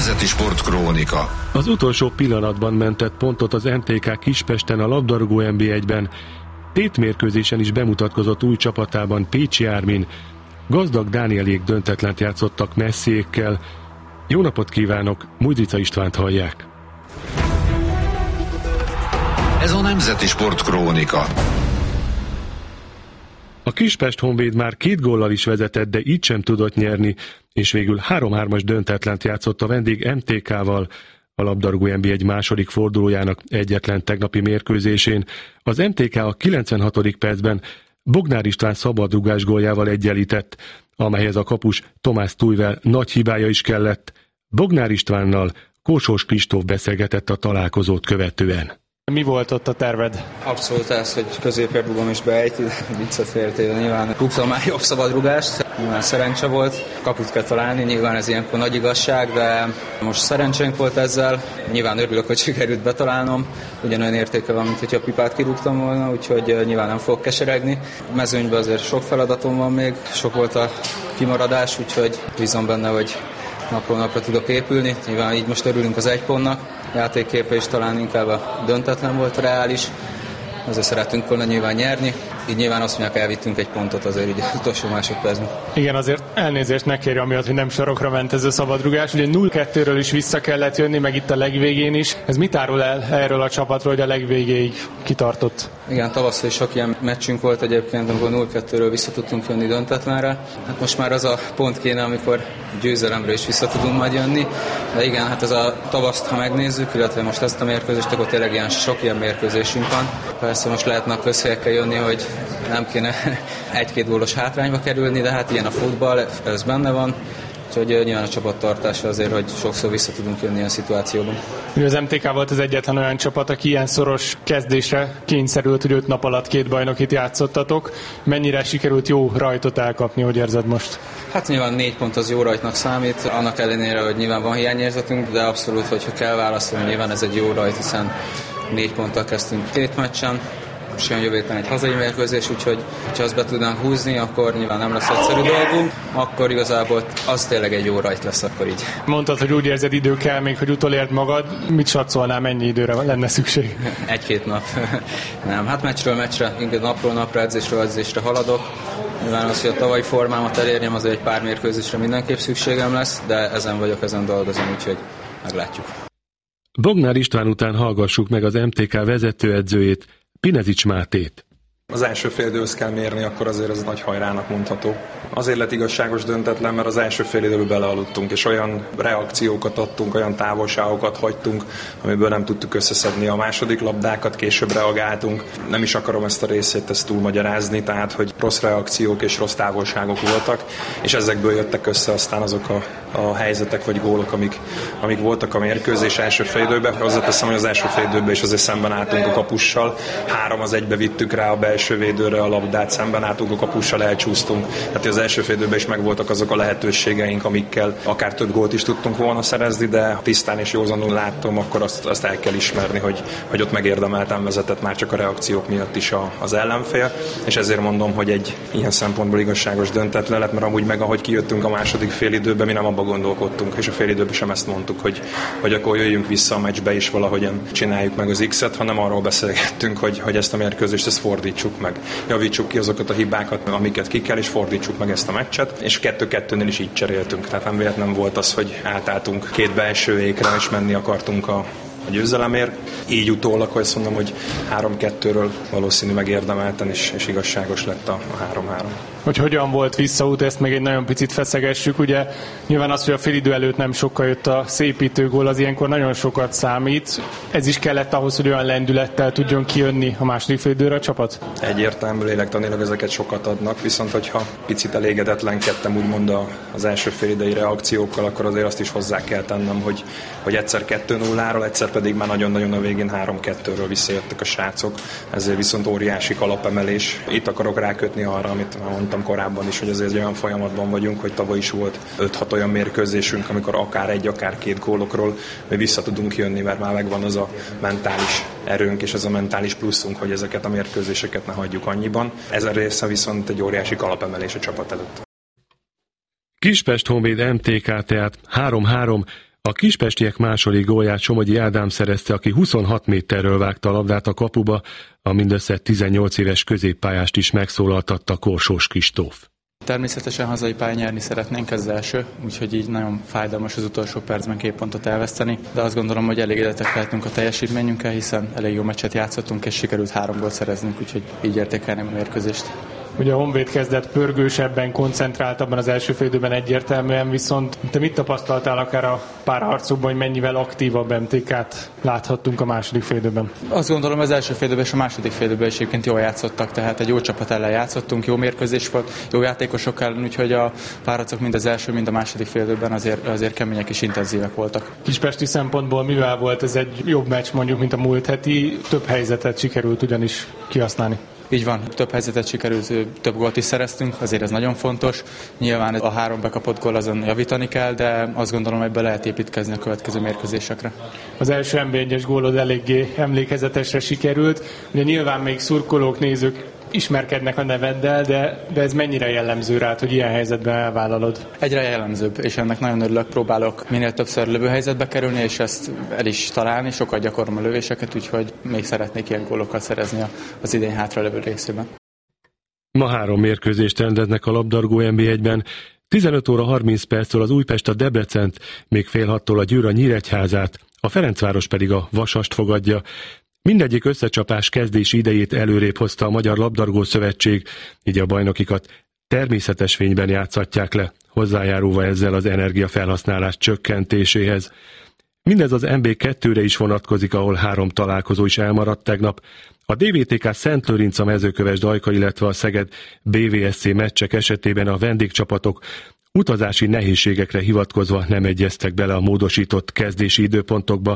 Nemzeti Sportkrónika. Az utolsó pillanatban mentett pontot az MTK Kispesten a labdarúgó NB1-ben. Tétmérkőzésen is bemutatkozott új csapatában Pécsi Ármin. Gazdag Dánielék döntetlent játszottak Messiékkel. Jó napot kívánok, Mudrica Istvánt hallják. Ez a Nemzeti Sportkrónika. A Kispest Honvéd már 2 góllal is vezetett, de így sem tudott nyerni, és végül 3-3-as döntetlent játszott a vendég MTK-val. A labdarúgó NB1 második fordulójának egyetlen tegnapi mérkőzésén az MTK a 96. percben Bognár István szabadrugás góljával egyenlített, amelyhez a kapus Tomás Tujvel nagy hibája is kellett. Bognár Istvánnal Kósós Kristóf beszélgetett a találkozót követően. Mi volt ott a terved? Abszolút ez, hogy középre rúgom és beejti, viccet félretéve nyilván rúgtam már jobb szabadrugást, nyilván szerencse volt, kaput kell találni, nyilván ez ilyenkor nagy igazság, de most szerencsénk volt ezzel, nyilván örülök, hogy sikerült betalálnom, ugyanolyan értéke van, mint hogyha a pipát kirúgtam volna, úgyhogy nyilván nem fogok keseregni. A mezőnyben azért sok feladatom van még, sok volt a kimaradás, úgyhogy bízom benne, hogy napról napra tudok épülni, nyilván így most örülünk az 1 pontnak, játékképe is talán inkább a döntetlen volt reális, azért szeretünk volna nyilván nyerni, így nyilván azt mondják, elvittünk 1 pontot azért így az utolsó másodpercben. Igen, azért elnézést ne kérj amiatt, hogy nem sarokra ment ez a szabadrugás, ugye 0-2-ről is vissza kellett jönni, meg itt a legvégén is. Ez mit árul el erről a csapatról, hogy a legvégéig kitartott? Igen, tavasszal is sok ilyen meccsünk volt egyébként, amikor 0-2-ről vissza tudtunk jönni döntetlenre. Hát most már az a pont kéne, amikor győzelemre is vissza tudunk majd jönni. De igen, hát ez a tavaszt, ha megnézzük, illetve most ezt a mérkőzést, akkor tényleg sok ilyen mérkőzésünk van. Persze most lehetne a közhelyekkel jönni, hogy nem kéne 1-2 gólos hátrányba kerülni, de hát ilyen a futball, ez benne van. Úgyhogy nyilván a csapattartása azért, hogy sokszor vissza tudunk jönni ilyen szituációban. Az MTK volt az egyetlen olyan csapat, aki ilyen szoros kezdésre kényszerült, hogy 5 nap alatt 2 bajnokit játszottatok. Mennyire sikerült jó rajtot elkapni, hogy érzed most? Hát nyilván 4 pont az jó rajtnak számít, annak ellenére, hogy nyilván van hiányérzetünk, de abszolút, hogyha kell válaszolni, nyilván ez egy jó rajt, hiszen 4 ponttal kezdtünk 2 meccsen. Most jön jövő héten egy hazai mérkőzés, úgyhogy ha azt be tudnánk húzni, akkor nyilván nem lesz egyszerű dolgunk, akkor igazából az tényleg egy jó rajt lesz akkor így. Mondtad, hogy úgy érzed, idő kell még, hogy utolérd magad. Mit satszolnál, mennyi időre lenne szükség? 1-2 nap. Nem, hát meccsről meccsre, inkább napról napra, edzésről edzésre haladok. Nyilván az, hogy a tavalyi formámat elérjem, azért egy pár mérkőzésre mindenképp szükségem lesz, de ezen vagyok, ezen dolgozom, úgyhogy meglátjuk. Bognár István után hallgassuk meg az MTK vezetőedzőjét, Pinezics Mátét. Az első félidőhöz kell mérni, akkor azért ez nagy hajrának mondható. Azért lett igazságos döntetlen, mert az első félidőben belealudtunk, és olyan reakciókat adtunk, olyan távolságokat hagytunk, amiből nem tudtuk összeszedni a második labdákat, később reagáltunk. Nem is akarom ezt a részét túlmagyarázni, tehát hogy rossz reakciók és rossz távolságok voltak, és ezekből jöttek össze aztán azok a helyzetek vagy gólok, amik voltak a mérkőzés első félidőben. Hozzáteszem, hogy az első félidőben is azért szemben álltunk a kapussal, 3-1 vittük rá a belső védőre a labdát, szemben álltunk a kapussal, elcsúsztunk. Tehát az első félidőben is megvoltak azok a lehetőségeink, amikkel akár több gólt is tudtunk volna szerezni, de tisztán és józanul láttam, akkor azt el kell ismerni, hogy ott megérdemelten vezetett már csak a reakciók miatt is az ellenfél, és ezért mondom, hogy egy ilyen szempontból igazságos döntetlen lett, mert amúgy meg ahogy kijöttünk a második félidőben, mi nem abba gondolkodtunk, és a félidőben sem ezt mondtuk, hogy akkor jöjjünk vissza a meccsbe és valahogyan csináljuk meg az X-et, hanem arról beszélgettünk, hogy ezt a mérkőzést ezt fordítsuk meg. Javítsuk ki azokat a hibákat, amiket ki kell, és fordítsuk meg ezt a meccset, és 2-2-nél is így cseréltünk. Tehát nem véletlen volt az, hogy átálltunk 2 belső ékre, és menni akartunk a győzelemért. Így utólag, hogy azt mondom, hogy 3-2-ről valószínű megérdemelten, és igazságos lett a 3-3. Hogy hogyan volt visszaút, ezt még egy nagyon picit feszegessük. Ugye nyilván az, hogy a félidő előtt nem sokkal jött a szépítőgól, az ilyenkor nagyon sokat számít. Ez is kellett ahhoz, hogy olyan lendülettel tudjon kijönni a második félidőre a csapat? Egyértelmű, lélektanilag ezeket sokat adnak, viszont hogyha picit elégedetlenkedtem úgymond az első félidei reakciókkal, akkor azért azt is hozzá kell tennem, hogy egyszer 2-0-ról, egyszer pedig már nagyon-nagyon a végén 3-2-ről visszajöttek a srácok. Ezért viszont óriási kalapemelés. Itt akarok rákötni arra, amit már mondtam korábban is, hogy azért olyan folyamatban vagyunk, hogy tavaly is volt 5-6 olyan mérkőzésünk, amikor akár 1, akár 2 gólokról mi vissza tudunk jönni, mert már megvan az a mentális erőnk és az a mentális pluszunk, hogy ezeket a mérkőzéseket ne hagyjuk annyiban. Ez a része viszont egy óriási kalapemelés a csapat előtt. Kispest Honvéd MTK tehát 3-3, A kispestiek második gólját Somogyi Ádám szerezte, aki 26 méterről vágta a labdát a kapuba, a mindössze 18 éves középpályást is megszólaltatta Korsós Kristóf. Természetesen hazai pályán nyerni szeretnénk, ez az első, úgyhogy így nagyon fájdalmas az utolsó percben 2 pontot elveszteni, de azt gondolom, hogy elégedettek lehetünk a teljesítményünkkel, hiszen elég jó meccset játszottunk, és sikerült 3 gólt szereznünk, úgyhogy így értékelném a mérkőzést. Ugye a Honvéd kezdett pörgősebben, koncentráltabban az első félidőben egyértelműen, viszont te mit tapasztaltál akár a párharcokban, hogy mennyivel aktívabb MTK-t láthattunk a második félidőben? Azt gondolom, az első félidőben és a második félidőben is egyébként jól játszottak, tehát egy jó csapat ellen játszottunk, jó mérkőzés volt, jó játékosok ellen, úgyhogy a párharcok mind az első, mind a második félidőben azért kemények és intenzívek voltak. Kispesti szempontból mivel volt ez egy jobb meccs mondjuk, mint a múlt heti? Több helyzetet sikerült ugyanis kihasználni. Így van, több helyzetet sikerült, több gólt is szereztünk, azért ez nagyon fontos. Nyilván a 3 bekapott gól azon javítani kell, de azt gondolom, hogy be lehet építkezni a következő mérkőzésekre. Az első NB1-es gólod eléggé emlékezetesre sikerült. Ugye nyilván még szurkolók, nézők ismerkednek a neveddel, de ez mennyire jellemző rád, hogy ilyen helyzetben elvállalod? Egyre jellemzőbb, és ennek nagyon örülök, próbálok minél többször lövőhelyzetbe kerülni, és ezt el is találni, sokat gyakorlom a lövéseket, úgyhogy még szeretnék ilyen gólokat szerezni az idén hátralevő részében. Ma 3 mérkőzést rendeznek a labdarúgó NB1-ben. 15 óra 30 perctől az Újpest a Debrecent, még fél 6-tól a Győr a Nyíregyházát, a Ferencváros pedig a Vasast fogadja. Mindegyik összecsapás kezdési idejét előrébb hozta a Magyar Labdarúgó Szövetség, így a bajnokikat természetes fényben játszatják le, hozzájárulva ezzel az energiafelhasználás csökkentéséhez. Mindez az NB2-re is vonatkozik, ahol 3 találkozó is elmaradt tegnap. A DVTK Szent Lőrinc, a Mezőköves-Dajka, illetve a Szeged BVSC meccsek esetében a vendégcsapatok utazási nehézségekre hivatkozva nem egyeztek bele a módosított kezdési időpontokba.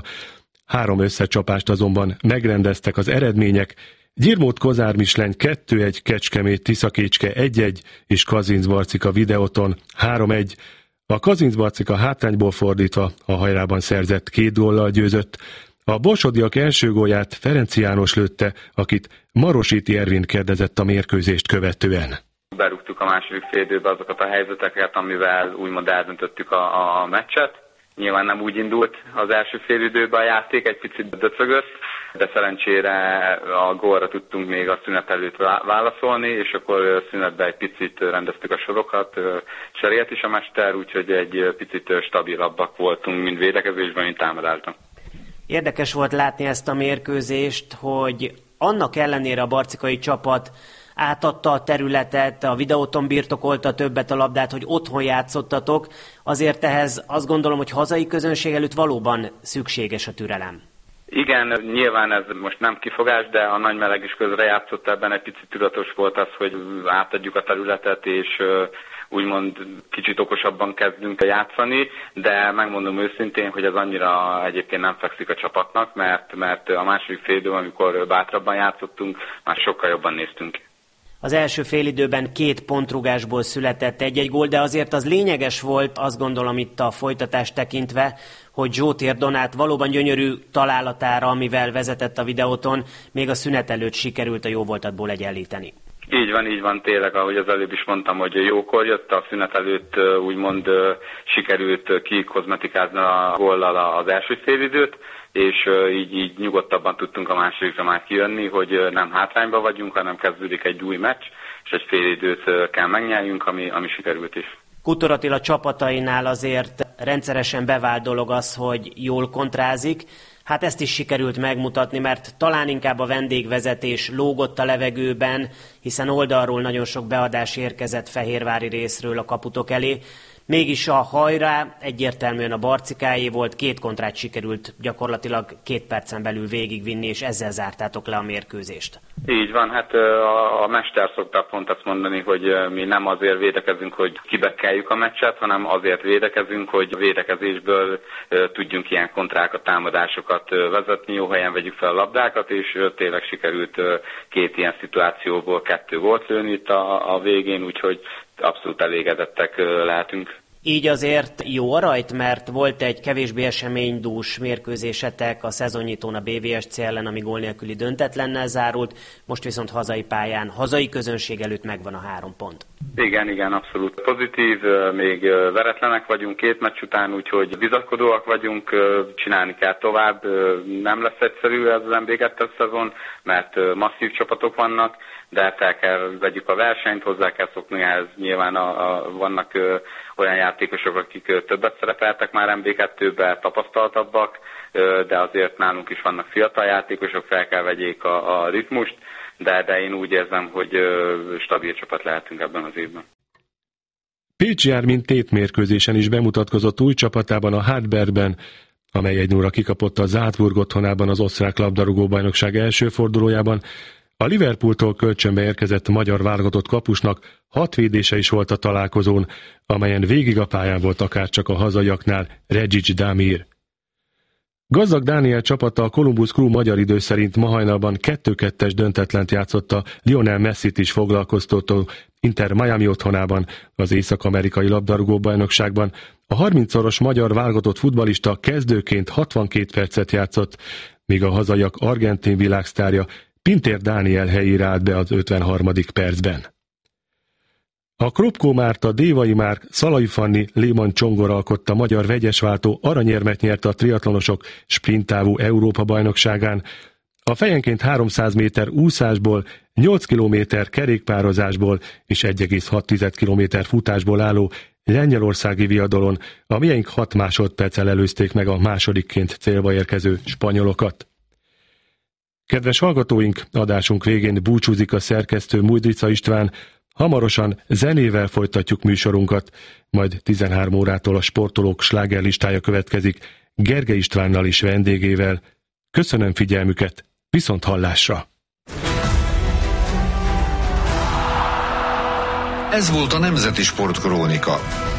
3 összecsapást azonban megrendeztek az eredmények. Gyirmót-Kozár Misleny 2-1, Kecskemét-Tiszakécske 1-1 és Kazincbarcika Videoton 3-1. A Kazincbarcika hátrányból fordítva a hajrában szerzett 2 góllal győzött. A borsodiak első gólját Ferenci János lőtte, akit Marositi Ervin kérdezett a mérkőzést követően. Berúgtuk a második félidőbe azokat a helyzeteket, amivel úgymond eldöntöttük a meccset. Nyilván nem úgy indult az első félidőben a játék, egy picit döcögött, de szerencsére a gólra tudtunk még a szünet előtt válaszolni, és akkor szünetben egy picit rendeztük a sorokat, cserélt is a mester, úgyhogy egy picit stabilabbak voltunk, mind védekezésben, mind támadásban. Érdekes volt látni ezt a mérkőzést, hogy annak ellenére a barcikai csapat átadta a területet, a Videóton birtokolta többet a labdát, hogy otthon játszottatok, azért ehhez azt gondolom, hogy hazai közönség előtt valóban szükséges a türelem. Igen, nyilván ez most nem kifogás, de a nagy meleg is közrejátszott ebben, egy picit tudatos volt az, hogy átadjuk a területet, és úgymond kicsit okosabban kezdünk játszani, de megmondom őszintén, hogy ez annyira egyébként nem fekszik a csapatnak, mert a második félidőben, amikor bátrabban játszottunk, már sokkal jobban néztünk. Az első félidőben 2 pontrugásból született egy gól, de azért az lényeges volt, azt gondolom itt a folytatást tekintve, hogy Zsótér Donát valóban gyönyörű találatára, amivel vezetett a Videóton, még a szünet előtt sikerült a jóvoltatból egyenlíteni. Így van, tényleg, ahogy az előbb is mondtam, hogy jókor jött, a szünet előtt úgymond sikerült kikozmetikázni a góllal az első félidőt, és így nyugodtabban tudtunk a másodikra már kijönni, hogy nem hátrányban vagyunk, hanem kezdődik egy új meccs, és egy fél időt kell megnyerjünk, ami sikerült is. Kutor Attila csapatainál azért rendszeresen bevált dolog az, hogy jól kontrázik. Hát ezt is sikerült megmutatni, mert talán inkább a vendégvezetés lógott a levegőben, hiszen oldalról nagyon sok beadás érkezett fehérvári részről a kaputok elé. Mégis a hajrá egyértelműen a barcikáé volt, 2 kontrát sikerült gyakorlatilag 2 percen belül végigvinni, és ezzel zártátok le a mérkőzést. Így van, hát a mester szokta pont azt mondani, hogy mi nem azért védekezünk, hogy kibekkeljük a meccset, hanem azért védekezünk, hogy a védekezésből tudjunk ilyen kontrákat, támadásokat vezetni, jó helyen vegyük fel a labdákat, és tényleg sikerült 2 ilyen szituációból 2 gólt lőni itt a végén, úgyhogy abszolút elégedettek lehetünk. Így azért jó a rajt, mert volt egy kevésbé eseménydús mérkőzésetek a szezonnyitón a BVSC ellen, ami gól nélküli döntetlennel zárult, most viszont hazai pályán, hazai közönség előtt megvan a 3 pont. Igen, abszolút pozitív, még veretlenek vagyunk 2 meccs után, úgyhogy bizakodóak vagyunk, csinálni kell tovább, nem lesz egyszerű ez az NB2 szezon, mert masszív csapatok vannak, de fel kell vegyük a versenyt, hozzá kell szokni ehhez, nyilván vannak olyan játékosok, akik többet szerepeltek már NB2-ben, tapasztaltabbak, de azért nálunk is vannak fiatal játékosok, fel kell vegyék a ritmust, de én úgy érzem, hogy stabil csapat lehetünk ebben az évben. Pécs jár, mint tétmérkőzésen is bemutatkozott új csapatában, a Hartbergben, amely 1-0-ra kikapott a Salzburg otthonában az osztrák labdarúgó-bajnokság első fordulójában. A Liverpooltól kölcsönbe érkezett magyar válogatott kapusnak 6 védése is volt a találkozón, amelyen végig a pályán volt akárcsak a hazaiaknál Regic Damir. Gazdag Dániel csapata, a Columbus Crew magyar idő szerint ma hajnalban 2-2-es döntetlent játszott a Lionel Messit is foglalkoztató Inter Miami otthonában, az észak-amerikai labdarúgó-bajnokságban. A 30-szoros magyar válogatott futballista kezdőként 62 percet játszott, míg a hazaiak argentin világsztárja Pintér Dániel helyére állt be az 53. percben. A Kropkó Márta, Dévai Márk, Szalai Fanni, Léman Csongor alkotta magyar vegyesváltó aranyérmet nyerte a triatlonosok sprinttávú Európa-bajnokságán. A fejenként 300 méter úszásból, 8 kilométer kerékpározásból és 1,6 kilométer futásból álló lengyelországi viadalon a miénk 6 másodperccel előzték meg a másodikként célba érkező spanyolokat. Kedves hallgatóink, adásunk végén búcsúzik a szerkesztő Mújdrica István. Hamarosan zenével folytatjuk műsorunkat, majd 13 órától a sportolók slágerlistája következik Gergely Istvánnal és vendégével. Köszönöm figyelmüket, viszont hallásra! Ez volt a Nemzeti Sportkrónika.